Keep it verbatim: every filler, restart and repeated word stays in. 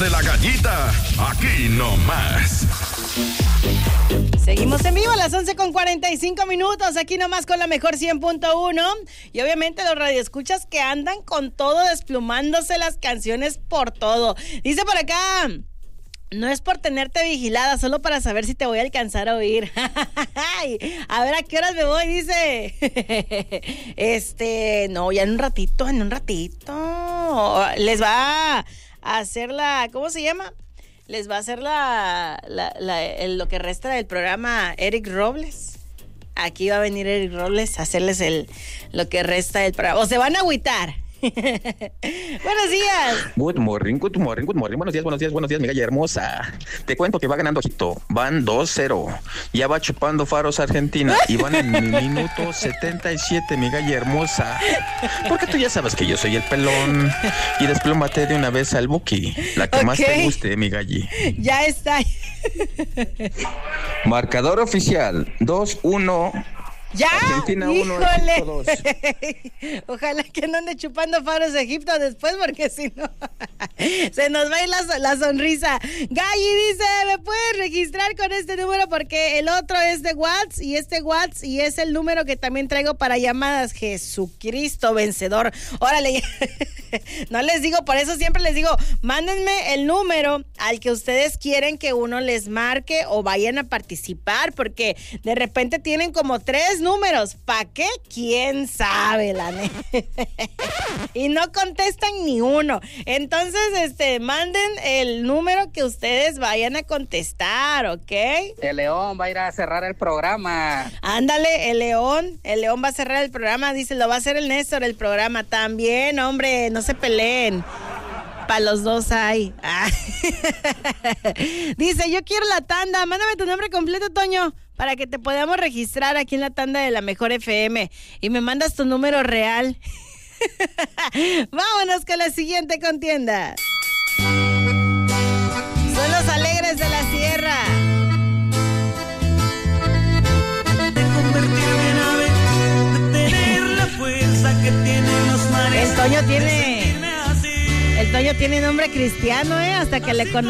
De la gallita, aquí nomás. Seguimos en vivo a las once con cuarenta y cinco minutos, aquí nomás con la mejor cien punto uno. Y obviamente los radioescuchas que andan con todo, desplumándose las canciones por todo. Dice por acá, no es por tenerte vigilada, solo para saber si te voy a alcanzar a oír. A ver a qué horas me voy, dice. Este, no, ya en un ratito, en un ratito. Les va a hacer la, ¿cómo se llama? Les va a hacer la, la, la el, lo que resta del programa Eric Robles. Aquí va a venir Eric Robles a hacerles el lo que resta del programa. O se van a agüitar. Buenos días. Good morning, good morning, good morning. Buenos días, buenos días, buenos días, mi galla hermosa. Te cuento que va ganando Egipto. Van dos cero. Ya va chupando faros Argentina. Y van en mi minuto setenta y siete, mi galla hermosa. Porque tú ya sabes que yo soy el pelón. Y desplómate de una vez al Buki. La que okay. más te guste, mi galli. Ya está. Marcador oficial. dos uno. ¡Ya! Argentina uno, ¡híjole! dos. Ojalá que no ande chupando faros de Egipto después, porque si no, se nos va a ir la, la sonrisa. Galli dice, ¿me puedes registrar con este número? Porque el otro es de WhatsApp y este WhatsApp y es el número que también traigo para llamadas. Jesucristo vencedor. Órale, no les digo, por eso siempre les digo, mándenme el número al que ustedes quieren que uno les marque o vayan a participar, porque de repente tienen como tres números. ¿Para qué? ¿Quién sabe, la neta? Y no contestan ni uno. Entonces, este, manden el número que ustedes vayan a contestar, ¿ok? El León va a ir a cerrar el programa. Ándale, el León, el León va a cerrar el programa, dice, lo va a hacer el Néstor el programa también, hombre, no se peleen. Para los dos hay. Ah. Dice, yo quiero la tanda. Mándame tu nombre completo, Toño, para que te podamos registrar aquí en la tanda de la Mejor F M. Y me mandas tu número real. Vámonos con la siguiente contienda. Son los alegres de la sierra. De convertirme en ave, de tener la fuerza que tienen los mares. El Toño tiene... El Toño tiene nombre cristiano, ¿eh? Hasta que le conozco.